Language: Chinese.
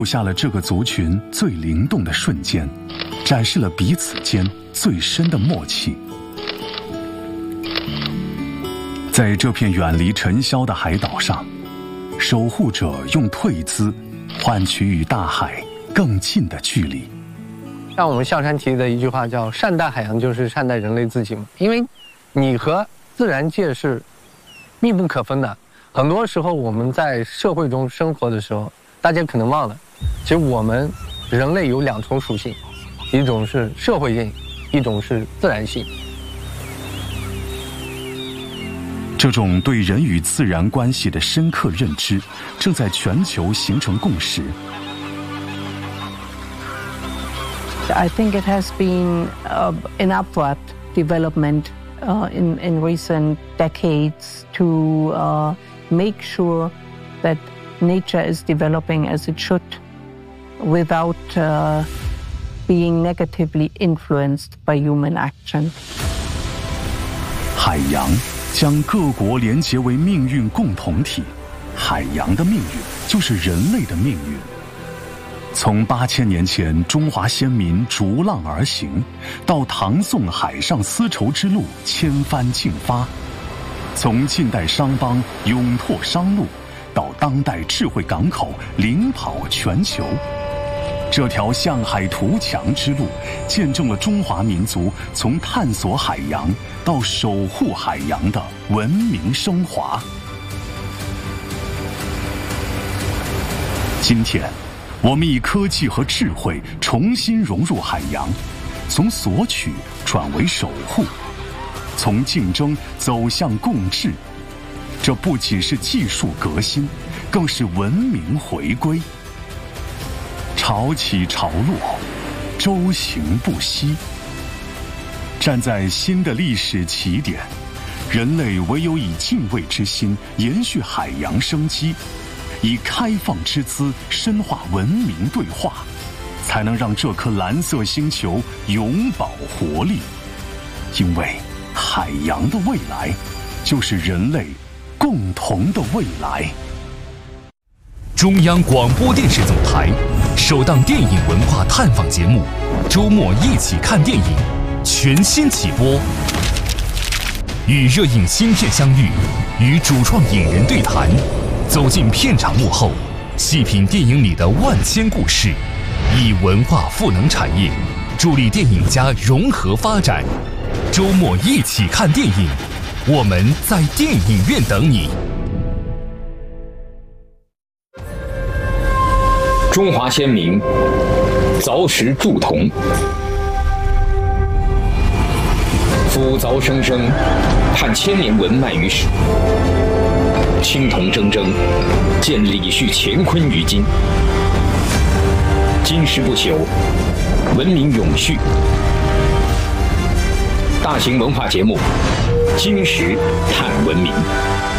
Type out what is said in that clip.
留下了这个族群最灵动的瞬间，展示了彼此间最深的默契。在这片远离尘嚣的海岛上，守护者用退资换取与大海更近的距离。 像我们象山提的一句话叫"善待海洋就是善待人类自己"嘛，因为你和自然界是密不可分的。很多时候我们在社会中生活的时候，大家可能忘了，其实我们人类有2重属性，一种是社会性，一种是自然性。 这种对人与自然关系的深刻认知，正在全球形成共识。 I think it has been an upward development in recent decades to make sure that nature is developing as it should without being negatively influenced by human action. 海洋将各国连结为命运共同体，海洋的命运就是人类的命运。从8000年前中华先民逐浪而行，到唐宋海上丝绸之路千帆竞发，从近代商帮勇拓商路，到当代智慧港口领跑全球，这条向海图强之路，见证了中华民族从探索海洋到守护海洋的文明升华。今天，我们以科技和智慧重新融入海洋，从索取转为守护，从竞争走向共治。这不仅是技术革新，更是文明回归。潮起潮落，周行不息。站在新的历史起点，人类唯有以敬畏之心延续海洋生机，以开放之姿深化文明对话，才能让这颗蓝色星球永葆活力。因为海洋的未来，就是人类共同的未来。 中央广播电视总台首档电影文化探访节目《周末一起看电影》全新起播，与热映新片相遇，与主创影人对谈，走进片场幕后，细品电影里的万千故事，以文化赋能产业，助力电影家融合发展。周末一起看电影，我们在电影院等你。 中华先民凿石铸铜，斧凿生生，盼千年文脉于史。青铜铮铮，见李旭乾坤于今。今时不朽，文明永续。大型文化节目《今时探文明》。